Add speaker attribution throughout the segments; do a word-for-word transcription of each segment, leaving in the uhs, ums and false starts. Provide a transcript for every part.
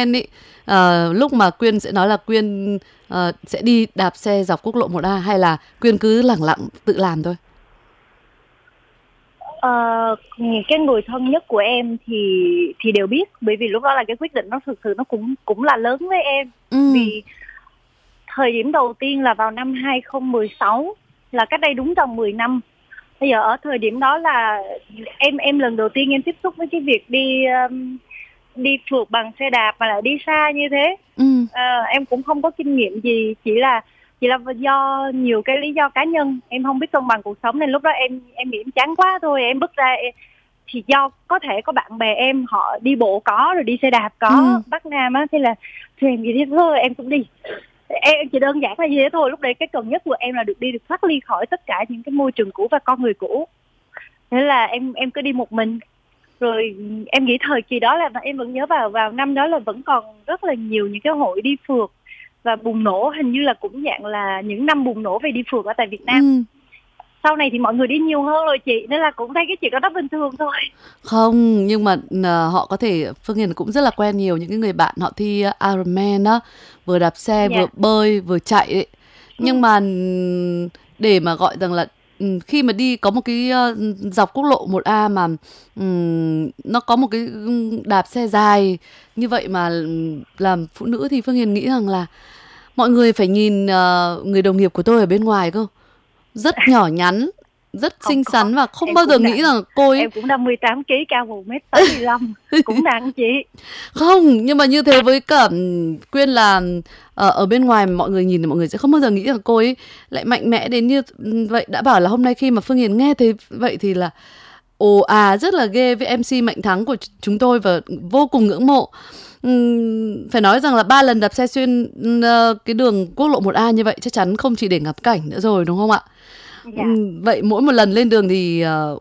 Speaker 1: quen ý, ờ, lúc mà Quyên sẽ nói là Quyên ờ, sẽ đi đạp xe dọc quốc lộ một A, hay là Quyên cứ lẳng lặng tự làm thôi?
Speaker 2: Ờ, cái người thân nhất của em thì thì đều biết, bởi vì lúc đó là cái quyết định nó thực sự nó cũng cũng là lớn với em.
Speaker 1: Ừ.
Speaker 2: Vì thời điểm đầu tiên là vào năm hai không một sáu, là cách đây đúng tầm mười năm. Bây giờ ở thời điểm đó là em em lần đầu tiên em tiếp xúc với cái việc đi um, đi phượt bằng xe đạp mà lại đi xa như thế.
Speaker 1: Ừ.
Speaker 2: À, em cũng không có kinh nghiệm gì, chỉ là chỉ là do nhiều cái lý do cá nhân, em không biết cân bằng cuộc sống nên lúc đó em em nghĩ em chán quá thôi, em bước ra em, thì do có thể có bạn bè em họ đi bộ có, rồi đi xe đạp có,
Speaker 1: Ừ.
Speaker 2: Bắc Nam á, thế là thì em nghĩ thế thôi em cũng đi. Em chỉ đơn giản là như thế thôi. Lúc đấy cái cần nhất của em là được đi, được thoát ly khỏi tất cả những cái môi trường cũ và con người cũ. Thế là em em cứ đi một mình. Rồi em nghĩ thời kỳ đó là em vẫn nhớ vào vào năm đó là vẫn còn rất là nhiều những cái hội đi phượt và bùng nổ, hình như là cũng dạng là những năm bùng nổ về đi phượt ở tại Việt Nam.
Speaker 1: Ừ.
Speaker 2: Sau này thì mọi người đi nhiều hơn rồi chị, nên là cũng thấy cái chuyện đó rất bình thường thôi.
Speaker 1: Không, nhưng mà ờ, họ có thể, Phương Hiền cũng rất là quen nhiều những cái người bạn họ thi Ironman á, vừa đạp xe vừa
Speaker 2: Dạ.
Speaker 1: bơi vừa chạy ấy. Nhưng mà ừm, để mà gọi rằng là ừm, khi mà đi có một cái ờ, dọc quốc lộ một A mà ừm, nó có một cái đạp xe dài như vậy mà ừm, làm phụ nữ, thì Phương Hiền nghĩ rằng là mọi người phải nhìn ờ, người đồng nghiệp của tôi ở bên ngoài cơ, rất nhỏ nhắn, rất
Speaker 2: Không
Speaker 1: xinh
Speaker 2: có,
Speaker 1: xắn, và không
Speaker 2: em
Speaker 1: bao giờ
Speaker 2: cũng
Speaker 1: nghĩ
Speaker 2: nặng,
Speaker 1: rằng cô ấy
Speaker 2: em cũng năm mươi tám ký, cao một mét tám mươi lăm, cũng nặng chị.
Speaker 1: không. Nhưng mà như thế với cả ừm, Quyên là ờ, ở bên ngoài mọi người nhìn thì mọi người sẽ không bao giờ nghĩ rằng cô ấy lại mạnh mẽ đến như vậy. Đã bảo là hôm nay khi mà Phương Hiền nghe thấy vậy thì là ồ à rất là ghê với em xê Mạnh Thắng của chúng tôi và vô cùng ngưỡng mộ. Ừm, phải nói rằng là ba lần đạp xe xuyên ờ, cái đường quốc lộ một A như vậy chắc chắn không chỉ để ngắm cảnh nữa rồi, đúng không ạ?
Speaker 2: Dạ.
Speaker 1: Ừm, vậy mỗi một lần lên đường thì ờ,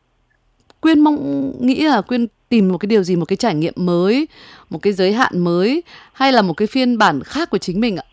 Speaker 1: Quyên mong nghĩ là Quyên tìm một cái điều gì, một cái trải nghiệm mới, một cái giới hạn mới, hay là một cái phiên bản khác của chính mình ạ?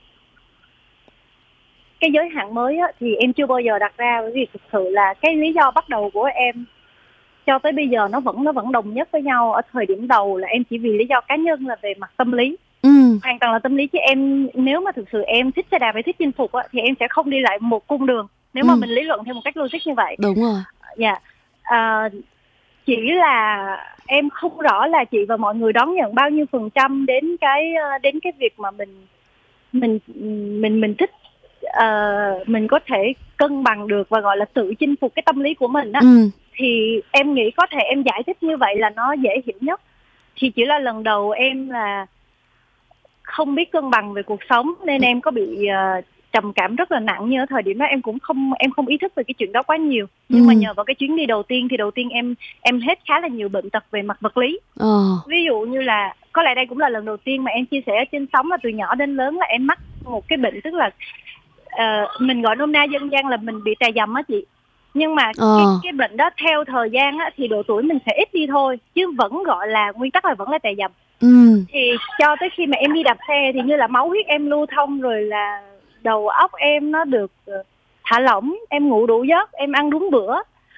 Speaker 2: Cái giới hạn mới á, thì em chưa bao giờ đặt ra, bởi vì thực sự là cái lý do bắt đầu của em cho tới bây giờ nó vẫn nó vẫn đồng nhất với nhau. Ở thời điểm đầu là em chỉ vì lý do cá nhân là về mặt tâm lý,
Speaker 1: Ừ.
Speaker 2: hoàn toàn là tâm lý. Chứ em nếu mà thực sự em thích xe đạp hay thích chinh phục á, thì em sẽ không đi lại một cung đường, nếu mà
Speaker 1: Ừ.
Speaker 2: mình lý luận theo một cách logic như vậy.
Speaker 1: Đúng rồi.
Speaker 2: Dạ. À, chỉ là em không rõ là chị và mọi người đón nhận bao nhiêu phần trăm đến cái ờ, đến cái việc mà mình mình mình mình thích, ờ, mình có thể cân bằng được và gọi là tự chinh phục cái tâm lý của mình á.
Speaker 1: Ừ.
Speaker 2: Thì em nghĩ có thể em giải thích như vậy là nó dễ hiểu nhất. Thì chỉ là lần đầu em là không biết cân bằng về cuộc sống nên em có bị uh, trầm cảm rất là nặng. Như ở thời điểm đó em cũng không em không ý thức về cái chuyện đó quá nhiều, nhưng
Speaker 1: Ừ.
Speaker 2: mà nhờ vào cái chuyến đi đầu tiên thì đầu tiên em em hết khá là nhiều bệnh tật về mặt vật lý.
Speaker 1: Ờ.
Speaker 2: Ví dụ như là có lẽ đây cũng là lần đầu tiên mà em chia sẻ trên sóng là từ nhỏ đến lớn là em mắc một cái bệnh, tức là uh, mình gọi nôm na dân gian là mình bị tè dầm á chị. Nhưng mà cái
Speaker 1: Ờ.
Speaker 2: cái bệnh đó theo thời gian á, thì độ tuổi mình sẽ ít đi thôi, chứ vẫn gọi là nguyên tắc là vẫn là tè dầm.
Speaker 1: Ừ.
Speaker 2: Thì cho tới khi mà em đi đạp xe thì như là máu huyết em lưu thông, rồi là đầu óc em nó được uh, thả lỏng, em ngủ đủ giấc, em ăn đúng bữa.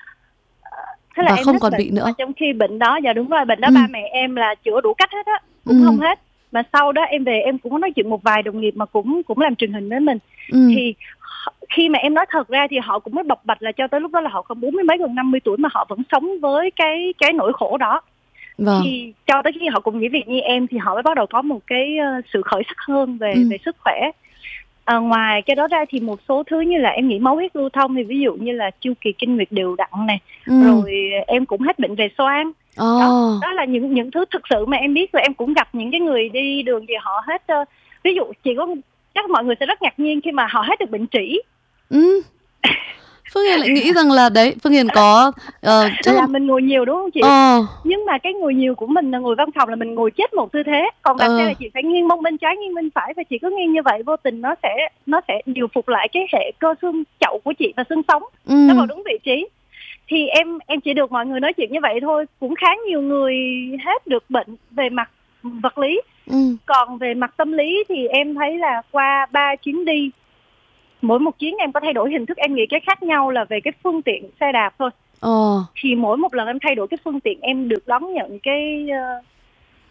Speaker 2: Thế là
Speaker 1: Và
Speaker 2: em
Speaker 1: không
Speaker 2: hết
Speaker 1: còn
Speaker 2: bệnh.
Speaker 1: bị
Speaker 2: Mà
Speaker 1: nữa.
Speaker 2: trong khi bệnh đó, dạ đúng rồi, bệnh đó
Speaker 1: Ừ.
Speaker 2: ba mẹ em là chữa đủ cách hết á, cũng
Speaker 1: Ừ.
Speaker 2: không hết. Mà sau đó em về em cũng có nói chuyện một vài đồng nghiệp mà cũng cũng làm truyền hình với mình.
Speaker 1: Ừ.
Speaker 2: Thì khi mà em nói thật ra thì họ cũng mới bộc bạch là cho tới lúc đó là họ còn bốn mươi mấy gần năm mươi tuổi mà họ vẫn sống với cái cái nỗi khổ đó.
Speaker 1: Vâng.
Speaker 2: Thì cho tới khi họ cùng nghỉ việc như em thì họ mới bắt đầu có một cái uh, sự khởi sắc hơn về
Speaker 1: Ừ.
Speaker 2: về sức khỏe. À, ngoài cái đó ra thì một số thứ như là em nghĩ máu huyết lưu thông, thì ví dụ như là chu kỳ kinh nguyệt đều đặn này,
Speaker 1: Ừ.
Speaker 2: rồi em cũng hết bệnh về xoang.
Speaker 1: Ờ.
Speaker 2: Đó, đó là những những thứ thực sự mà em biết. Rồi em cũng gặp những cái người đi đường thì họ hết uh, ví dụ chỉ có, chắc mọi người sẽ rất ngạc nhiên khi mà họ hết được bệnh trĩ.
Speaker 1: Ừ. Phương Hiền lại nghĩ rằng là đấy, Phương Hiền có uh, chắc
Speaker 2: Là mình ngồi nhiều đúng không chị?
Speaker 1: Ờ.
Speaker 2: Nhưng mà cái ngồi nhiều của mình là ngồi văn phòng là mình ngồi chết một tư thế, còn đạp xe
Speaker 1: Ờ.
Speaker 2: là chị phải nghiêng mông bên trái nghiêng bên phải, và chị cứ nghiêng như vậy vô tình nó sẽ nó sẽ điều phục lại cái hệ cơ xương chậu của chị và xương sống.
Speaker 1: Ừ.
Speaker 2: Nó vào đúng vị trí. Thì em em chỉ được mọi người nói chuyện như vậy thôi, cũng khá nhiều người hết được bệnh về mặt vật lý.
Speaker 1: Ừ.
Speaker 2: Còn về mặt tâm lý thì em thấy là qua ba chuyến đi, mỗi một chuyến em có thay đổi hình thức. Em nghĩ cái khác nhau là về cái phương tiện xe đạp thôi.
Speaker 1: Ờ.
Speaker 2: Thì mỗi một lần em thay đổi cái phương tiện em được đón nhận cái uh,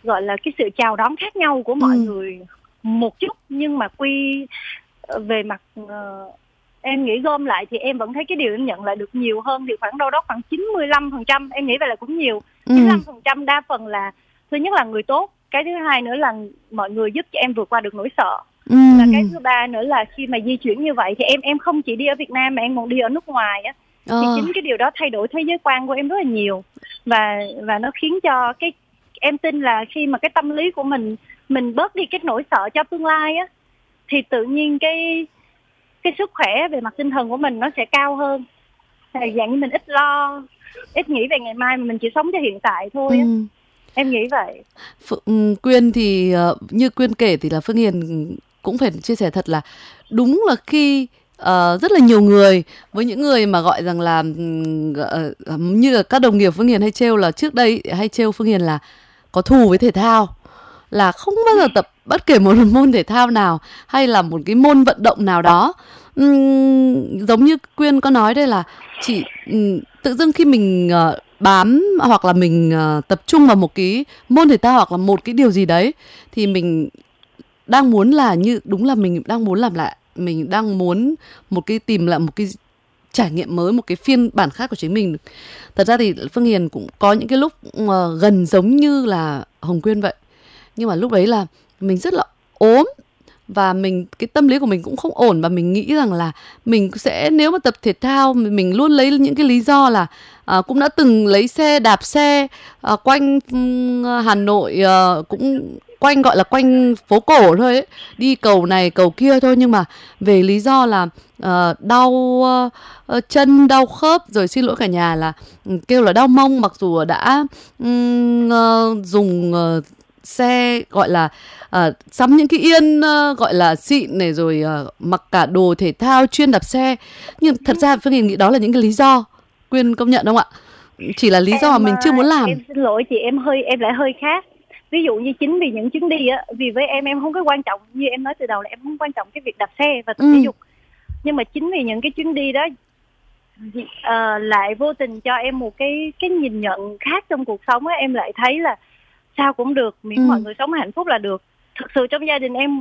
Speaker 2: gọi là cái sự chào đón khác nhau của mọi
Speaker 1: Ừ.
Speaker 2: người một chút, nhưng mà quy ờ, về mặt ờ, em nghĩ gom lại thì em vẫn thấy cái điều em nhận lại được nhiều hơn thì khoảng đâu đó khoảng chín mươi lăm phần trăm, em nghĩ vậy là cũng nhiều.
Speaker 1: Ừ.
Speaker 2: chín mươi lăm phần trăm đa phần là, thứ nhất là người tốt, cái thứ hai nữa là mọi người giúp cho em vượt qua được nỗi sợ.
Speaker 1: Ừ.
Speaker 2: Và cái thứ ba nữa là khi mà di chuyển như vậy thì em em không chỉ đi ở Việt Nam mà em còn đi ở nước ngoài á, thì
Speaker 1: Ờ.
Speaker 2: chính cái điều đó thay đổi thế giới quan của em rất là nhiều, và và nó khiến cho cái em tin là khi mà cái tâm lý của mình mình bớt đi cái nỗi sợ cho tương lai á, thì tự nhiên cái cái sức khỏe về mặt tinh thần của mình nó sẽ cao hơn. Thì dạng như mình ít lo, ít nghĩ về ngày mai mà mình chỉ sống cho hiện tại thôi á.
Speaker 1: Ừ.
Speaker 2: Em nghĩ vậy.
Speaker 1: Ph- ừ, Quyên thì ờ, như Quyên kể thì là Phương Hiền cũng phải chia sẻ thật là đúng là khi ờ, rất là nhiều người, với những người mà gọi rằng là ừm, ờ, ờ, như là các đồng nghiệp Phương Hiền hay trêu là trước đây hay trêu Phương Hiền là có thù với thể thao, là không bao giờ tập bất kể một môn thể thao nào hay là một cái môn vận động nào đó. Ừm, giống như Quyên có nói đây là chỉ ừm, tự dưng khi mình ờ, bám hoặc là mình ờ, tập trung vào một cái môn thể thao hoặc là một cái điều gì đấy thì mình đang muốn là như đúng là mình đang muốn làm lại, mình đang muốn một cái tìm lại một cái trải nghiệm mới, một cái phiên bản khác của chính mình. Thật ra thì Phương Hiền cũng có những cái lúc ờ, gần giống như là Hồng Quyên vậy, nhưng mà lúc đấy là mình rất là ốm và mình cái tâm lý của mình cũng không ổn, và mình nghĩ rằng là mình sẽ nếu mà tập thể thao mình, mình luôn lấy những cái lý do là à, cũng đã từng lấy xe đạp xe à, quanh ừm, Hà Nội, à, cũng quanh gọi là quanh phố cổ thôi ấy, đi cầu này cầu kia thôi, nhưng mà về lý do là ờ, đau ờ, ờ, chân đau khớp, rồi xin lỗi cả nhà là ừ, kêu là đau mông, mặc dù đã ừm, ờ, dùng ờ, xe gọi là ờ, sắm những cái yên ờ, gọi là xịn này, rồi ờ, mặc cả đồ thể thao chuyên đạp xe, nhưng thật ra Phương Hiền nghĩ đó là những cái lý do. Quyên công nhận không ạ? Chỉ là lý do mà
Speaker 2: Em
Speaker 1: mình chưa muốn làm.
Speaker 2: em xin lỗi chị, em hơi em lại hơi khác. Ví dụ như chính vì những chuyến đi á, vì với em em không có quan trọng, như em nói từ đầu là em không quan trọng cái việc đạp xe và tập thể
Speaker 1: Ừ.
Speaker 2: dục, nhưng mà chính vì những cái chuyến đi đó ờ, lại vô tình cho em một cái cái nhìn nhận khác trong cuộc sống á. Em lại thấy là sao cũng được, miễn
Speaker 1: Ừ.
Speaker 2: mọi người sống hạnh phúc là được. Thực sự trong gia đình em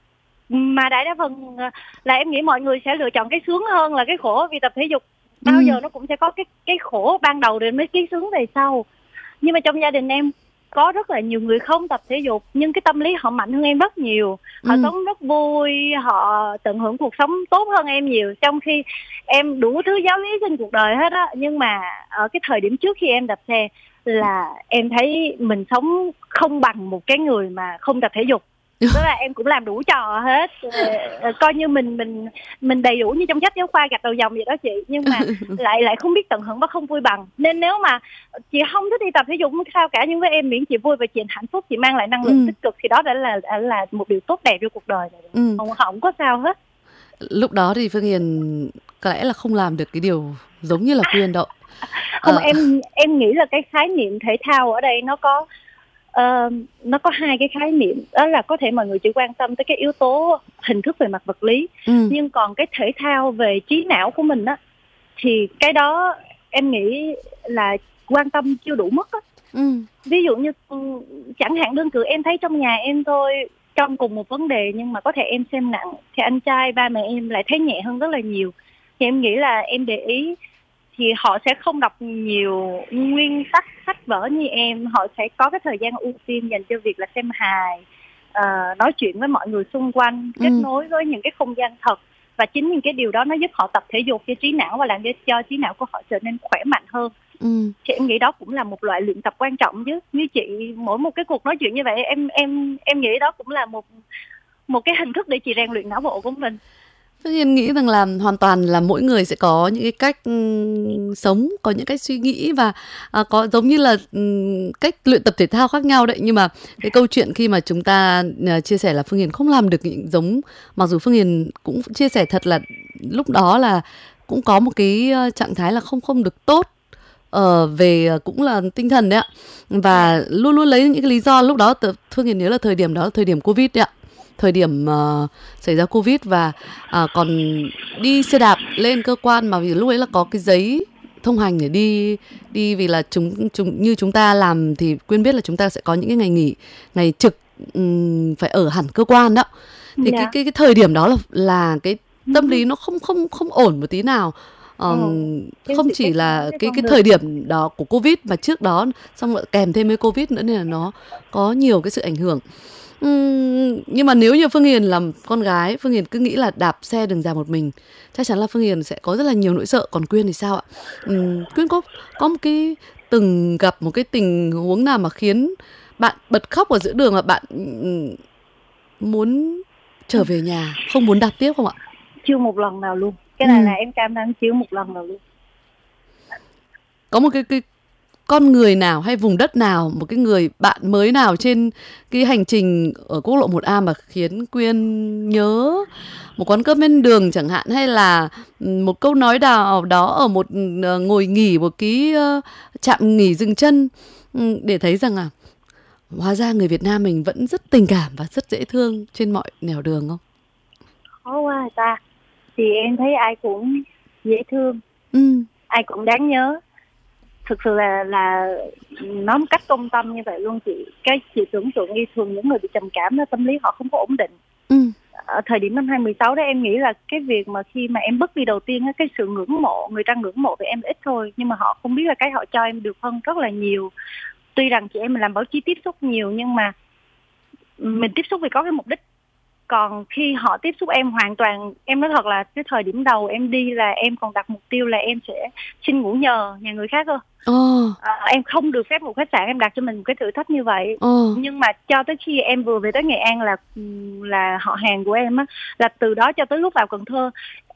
Speaker 2: mà đại đa phần ờ, là em nghĩ mọi người sẽ lựa chọn cái sướng hơn là cái khổ, vì tập thể dục bao
Speaker 1: Ừ.
Speaker 2: giờ nó cũng sẽ có cái cái khổ ban đầu rồi mới cái sướng về sau. Nhưng mà trong gia đình em có rất là nhiều người không tập thể dục nhưng cái tâm lý họ mạnh hơn em rất nhiều, họ
Speaker 1: Ừ.
Speaker 2: sống rất vui, họ tận hưởng cuộc sống tốt hơn em nhiều, trong khi em đủ thứ giáo lý trên cuộc đời hết á, nhưng mà ở cái thời điểm trước khi em đạp xe là em thấy mình sống không bằng một cái người mà không tập thể dục. Tức là em cũng làm đủ trò hết, ờ, coi như mình mình mình đầy đủ như trong sách giáo khoa gạch đầu dòng vậy đó chị, nhưng mà lại lại không biết tận hưởng và không vui bằng. Nên nếu mà chị không thích đi tập thể dục không sao cả, nhưng với em miễn chị vui và chị hạnh phúc, chị mang lại năng lượng
Speaker 1: Ừ.
Speaker 2: tích cực thì đó đã là đã là một điều tốt đẹp cho cuộc đời này.
Speaker 1: Ừ.
Speaker 2: Không, không có sao hết.
Speaker 1: Lúc đó thì Phương Hiền có lẽ là không làm được cái điều giống như là Quyên đâu.
Speaker 2: Không,
Speaker 1: Ờ.
Speaker 2: em em nghĩ là cái khái niệm thể thao ở đây nó có ờ, nó có hai cái khái niệm, đó là có thể mọi người chỉ quan tâm tới cái yếu tố hình thức về mặt vật lý,
Speaker 1: Ừ.
Speaker 2: nhưng còn cái thể thao về trí não của mình á thì cái đó em nghĩ là quan tâm chưa đủ mức á.
Speaker 1: Ừ.
Speaker 2: Ví dụ như ừ, chẳng hạn đơn cử em thấy trong nhà em thôi, trong cùng một vấn đề nhưng mà có thể em xem nặng thì anh trai ba mẹ em lại thấy nhẹ hơn rất là nhiều. Thì em nghĩ là em để ý thì họ sẽ không đọc nhiều nguyên tắc sách vở như em, họ sẽ có cái thời gian ưu tiên dành cho việc là xem hài, ờ, nói chuyện với mọi người xung quanh, kết
Speaker 1: Ừ.
Speaker 2: nối với những cái không gian thật, và chính những cái điều đó nó giúp họ tập thể dục cho trí não và làm cho trí não của họ trở nên khỏe mạnh hơn.
Speaker 1: Ừ.
Speaker 2: Thì em nghĩ đó cũng là một loại luyện tập quan trọng chứ. Như chị, mỗi một cái cuộc nói chuyện như vậy em em em nghĩ đó cũng là một một cái hình thức để chị rèn luyện não bộ của mình.
Speaker 1: Tất nhiên nghĩ rằng là hoàn toàn là mỗi người sẽ có những cái cách ừm, sống, có những cách suy nghĩ và à, có giống như là ừm, cách luyện tập thể thao khác nhau đấy. Nhưng mà cái câu chuyện khi mà chúng ta à, chia sẻ là Phương Hiền không làm được những giống, mặc dù Phương Hiền cũng chia sẻ thật là lúc đó là cũng có một cái ờ, trạng thái là không không được tốt ờ, về ờ, cũng là tinh thần đấy ạ, và luôn luôn lấy những cái lý do lúc đó. Tự- Phương Hiền nhớ là thời điểm đó là thời điểm Covid đấy ạ, thời điểm ờ, xảy ra Covid, và à, còn đi xe đạp lên cơ quan mà vì lúc ấy là có cái giấy thông hành để đi đi vì là chúng chúng như chúng ta làm thì Quyên biết là chúng ta sẽ có những cái ngày nghỉ, ngày trực ừm, phải ở hẳn cơ quan đó. Thì cái
Speaker 2: Dạ.
Speaker 1: cái cái thời điểm đó là là cái tâm lý nó không không không ổn một tí nào. Ờm,
Speaker 2: Ừ. Cái
Speaker 1: không
Speaker 2: sự
Speaker 1: chỉ
Speaker 2: kết nối
Speaker 1: là
Speaker 2: với
Speaker 1: cái
Speaker 2: con
Speaker 1: cái
Speaker 2: người.
Speaker 1: thời điểm đó của Covid mà trước đó xong lại kèm thêm với Covid nữa nên là nó có nhiều cái sự ảnh hưởng. Ừm, nhưng mà nếu như Phương Hiền làm con gái, Phương Hiền cứ nghĩ là đạp xe đường dài một mình, chắc chắn là Phương Hiền sẽ có rất là nhiều nỗi sợ. Còn Quyên thì sao ạ? Ừm, Quyên có có một cái từng gặp một cái tình huống nào mà khiến bạn bật khóc ở giữa đường mà bạn ừm, muốn trở về nhà, không muốn đạp tiếp không ạ?
Speaker 2: Chưa một lần nào luôn. Cái
Speaker 1: Ừ.
Speaker 2: này là em cam đoan chưa một lần nào luôn.
Speaker 1: Có một cái, cái con người nào hay vùng đất nào, một cái người bạn mới nào trên cái hành trình ở quốc lộ một A mà khiến Quyên nhớ một quán cơm bên đường chẳng hạn, hay là một câu nói nào đó ở một ờ, ngồi nghỉ, một cái ờ, trạm nghỉ dừng chân, ừ, để thấy rằng à hóa ra người Việt Nam mình vẫn rất tình cảm và rất dễ thương trên mọi nẻo đường không?
Speaker 2: Khó quá người ta. Thì em thấy ai cũng dễ thương,
Speaker 1: Ừ.
Speaker 2: ai cũng đáng nhớ. Thực sự là là nói một cách công tâm như vậy luôn chị. Cái chị tưởng tượng đi, thường những người bị trầm cảm đó tâm lý họ không có ổn định.
Speaker 1: Ừ.
Speaker 2: Ở thời điểm năm hai mười sáu đó em nghĩ là cái việc mà khi mà em bước đi đầu tiên á, cái sự ngưỡng mộ, người ta ngưỡng mộ về em ít thôi, nhưng mà họ không biết là cái họ cho em được hơn rất là nhiều. Tuy rằng chị em mình làm báo chí tiếp xúc nhiều nhưng mà mình tiếp xúc vì có cái mục đích. Còn khi họ tiếp xúc em hoàn toàn, em nói thật là cái thời điểm đầu em đi là em còn đặt mục tiêu là em sẽ xin ngủ nhờ nhà người khác cơ.
Speaker 1: Ờ.
Speaker 2: À, em không được phép một khách sạn, em đặt cho mình một cái thử thách như vậy.
Speaker 1: Ờ.
Speaker 2: Nhưng mà cho tới khi em vừa về tới Nghệ An là là họ hàng của em á, là từ đó cho tới lúc vào Cần Thơ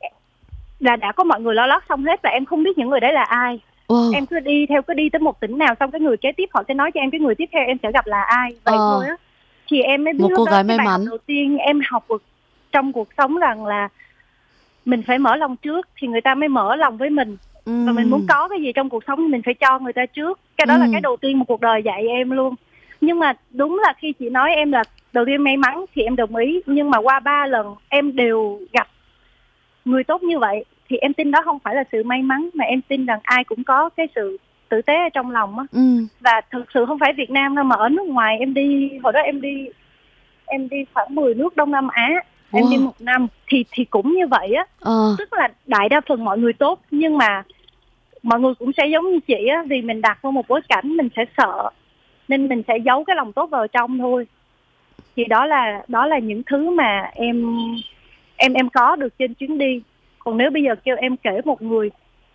Speaker 2: là đã có mọi người lo lót xong hết và em không biết những người đấy là ai.
Speaker 1: Wow.
Speaker 2: Em cứ đi theo, cứ đi tới một tỉnh nào xong cái người kế tiếp họ sẽ nói cho em cái người tiếp theo em sẽ gặp là ai. Vậy
Speaker 1: Ờ.
Speaker 2: thôi á. Thì em mới biết
Speaker 1: Một
Speaker 2: lúc
Speaker 1: cô
Speaker 2: đó
Speaker 1: gái
Speaker 2: cái
Speaker 1: may
Speaker 2: bài học
Speaker 1: mắn.
Speaker 2: đầu tiên em học được trong cuộc sống rằng là mình phải mở lòng trước thì người ta mới mở lòng với mình.
Speaker 1: Ừ.
Speaker 2: Và mình muốn có cái gì trong cuộc sống mình phải cho người ta trước. Cái đó
Speaker 1: Ừ.
Speaker 2: là cái đầu tiên mà cuộc đời dạy em luôn. Nhưng mà đúng là khi chị nói em là đầu tiên may mắn thì em đồng ý. Nhưng mà qua ba lần em đều gặp người tốt như vậy thì em tin đó không phải là sự may mắn, mà em tin rằng ai cũng có cái sự tử tế ở trong lòng á.
Speaker 1: Ừ.
Speaker 2: Và thực sự không phải Việt Nam đâu mà ở nước ngoài em đi, hồi đó em đi em đi khoảng mười nước Đông Nam Á. Wow. Em đi một năm thì thì cũng như vậy á.
Speaker 1: Ờ.
Speaker 2: Tức là đại đa phần mọi người tốt nhưng mà mọi người cũng sẽ giống như chị á, vì mình đặt vào một bối cảnh mình sẽ sợ nên mình sẽ giấu cái lòng tốt vào trong thôi. Thì đó là đó là những thứ mà em em em có được trên chuyến đi. Còn nếu bây giờ kêu em kể một người,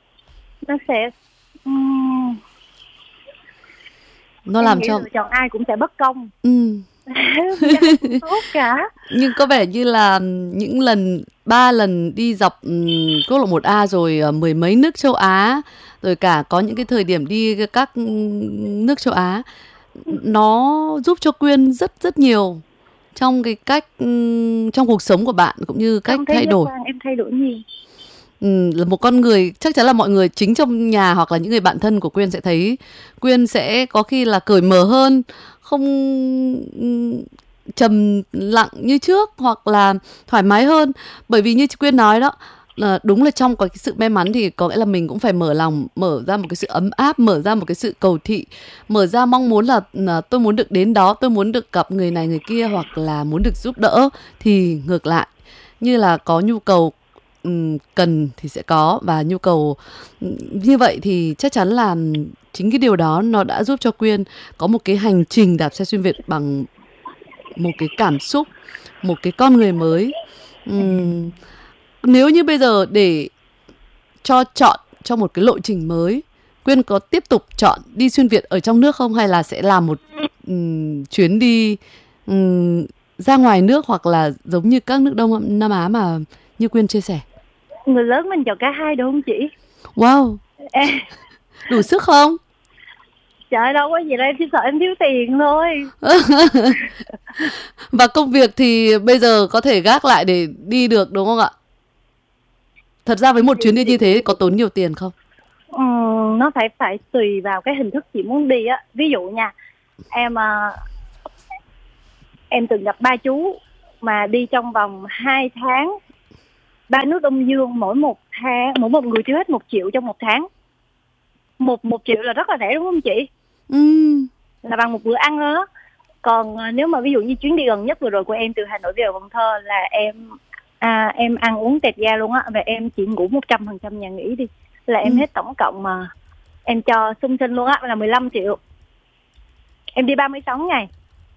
Speaker 2: nó sẽ um,
Speaker 1: nó
Speaker 2: em
Speaker 1: làm
Speaker 2: nghĩ
Speaker 1: cho
Speaker 2: lựa chọn ai cũng sẽ bất công.
Speaker 1: Ừ.
Speaker 2: Ai cũng tốt cả.
Speaker 1: Nhưng có vẻ như là những lần ba lần đi dọc um, quốc lộ một A rồi uh, mười mấy nước châu Á, rồi cả có những cái thời điểm đi các nước châu Á, nó giúp cho Quyên rất rất nhiều trong cái cách um, trong cuộc sống của bạn cũng như cách
Speaker 2: Trong thế
Speaker 1: thay
Speaker 2: giới
Speaker 1: đổi.
Speaker 2: quan em thay đổi nhiều.
Speaker 1: Ừ, là một con người, chắc chắn là mọi người chính trong nhà hoặc là những người bạn thân của Quyên sẽ thấy Quyên sẽ có khi là cởi mở hơn, không trầm lặng như trước hoặc là thoải mái hơn. Bởi vì như chị Quyên nói đó, là đúng là trong có cái sự may mắn thì có nghĩa là mình cũng phải mở lòng, mở ra một cái sự ấm áp, mở ra một cái sự cầu thị, mở ra mong muốn là, là tôi muốn được đến đó, tôi muốn được gặp người này người kia hoặc là muốn được giúp đỡ. Thì ngược lại, như là có nhu cầu um, cần thì sẽ có, và nhu cầu um, như vậy thì chắc chắn là chính cái điều đó nó đã giúp cho Quyên có một cái hành trình đạp xe xuyên Việt bằng một cái cảm xúc, một cái con người mới. Uhm, nếu như bây giờ để cho chọn cho một cái lộ trình mới, Quyên có tiếp tục chọn đi xuyên Việt ở trong nước không, hay là sẽ làm một um, chuyến đi um, ra ngoài nước hoặc là giống như các nước Đông Nam Á mà như Quyên chia sẻ?
Speaker 2: Người lớn mình chọn cả hai được không chị?
Speaker 1: Wow.
Speaker 2: Ê.
Speaker 1: Đủ sức không?
Speaker 2: Trời, đâu có gì đâu, em chỉ sợ em thiếu tiền thôi.
Speaker 1: Và công việc thì bây giờ có thể gác lại để đi được đúng không ạ? Thật ra với một chuyến đi như thế có tốn nhiều tiền không?
Speaker 2: Ừ, nó phải phải tùy vào cái hình thức chị muốn đi á. Ví dụ nha, em em từng gặp ba chú mà đi trong vòng hai tháng ba nước Đông Dương, mỗi một tháng mỗi một người tiêu hết một triệu trong một tháng. một một triệu là rất là rẻ đúng không chị?
Speaker 1: Ừ.
Speaker 2: Là bằng một bữa ăn đó. Còn à, nếu mà ví dụ như chuyến đi gần nhất vừa rồi của em từ Hà Nội về Cần Thơ là em à, em ăn uống tẹt ga luôn á, và em chỉ ngủ một trăm phần trăm nhà nghỉ đi là em
Speaker 1: Ừ.
Speaker 2: hết tổng cộng mà em cho xung sinh luôn á là mười lăm triệu. Em đi ba mươi sáu ngày.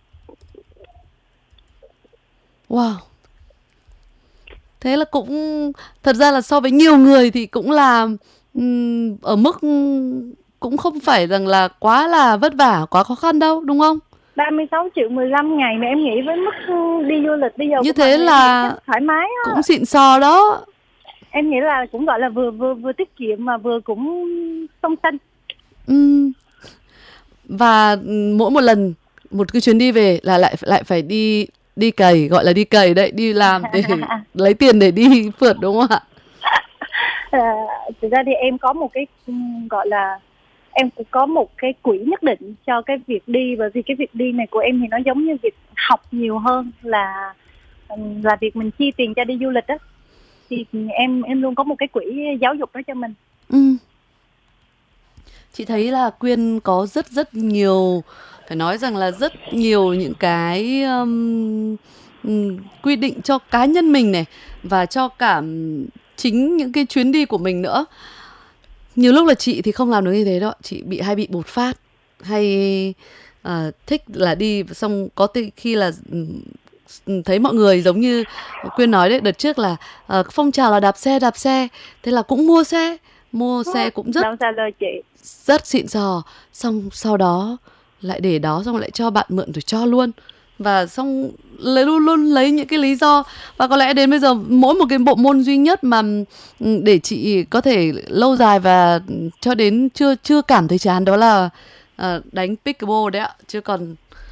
Speaker 1: Wow. Thế là cũng thật ra là so với nhiều người thì cũng là ừm, ở mức cũng không phải rằng là quá là vất vả, quá khó khăn đâu, đúng không?
Speaker 2: ba mươi sáu triệu mười lăm ngày mà em nghĩ với mức đi du lịch bây giờ
Speaker 1: Như
Speaker 2: của mọi
Speaker 1: thế
Speaker 2: người em nghĩ
Speaker 1: là
Speaker 2: chắc thoải mái
Speaker 1: cũng
Speaker 2: á.
Speaker 1: xịn sò đó.
Speaker 2: Em nghĩ là cũng gọi là vừa vừa vừa tiết kiệm mà vừa cũng song xanh.
Speaker 1: Ừm. Và ừm, mỗi một lần một cái chuyến đi về là lại lại phải đi đi cày, gọi là đi cày đấy, đi làm để lấy tiền để đi phượt đúng không ạ?
Speaker 2: À, thực ra thì em có một cái ừm, gọi là em cũng có một cái quỹ nhất định cho cái việc đi, bởi vì cái việc đi này của em thì nó giống như việc học nhiều hơn là ừm, là việc mình chi tiền cho đi du lịch á, thì em em luôn có một cái quỹ giáo dục đó cho mình.
Speaker 1: Ừm. Chị thấy là Quyên có rất rất nhiều, phải nói rằng là rất nhiều những cái um, ừm, quy định cho cá nhân mình này, và cho cả ừm, chính những cái chuyến đi của mình nữa. Nhiều lúc là chị thì không làm được như thế đó, chị bị hay bị bột phát, hay ờ, thích là đi xong có thể khi là ừm, thấy mọi người giống như Quyên nói đấy, đợt trước là ờ, phong trào là đạp xe đạp xe, thế là cũng mua xe, mua xe cũng rất
Speaker 2: Đâu xa lời chị.
Speaker 1: rất xịn sò, xong sau đó lại để đó, xong lại cho bạn mượn rồi cho luôn, và xong lấy luôn luôn lấy những cái lý do. Và có lẽ đến bây giờ mỗi một cái bộ môn duy nhất mà ừ, để chị có thể lâu dài và cho đến chưa chưa cảm thấy chán đó là ờ, đánh pickleball đấy ạ, chứ còn